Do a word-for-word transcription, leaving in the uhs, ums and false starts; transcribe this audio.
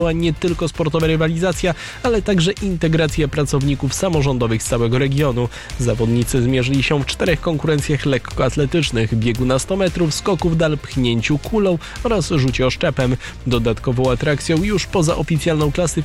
nie tylko sportowa rywalizacja, ale także integracja pracowników samorządowych z całego regionu. Zawodnicy zmierzyli się w czterech konkurencjach lekkoatletycznych: biegu na sto metrów, skoku w dal, pchnięciu kulą oraz rzucie oszczepem. Dodatkową atrakcją już poza oficjalną klasyfikacją